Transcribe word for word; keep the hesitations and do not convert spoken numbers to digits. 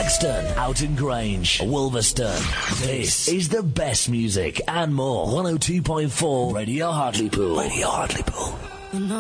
Blackstone, Houghton Grange, Wolverston. This is the best music and more. one oh two point four Radio Hartlepool. Radio Hartlepool.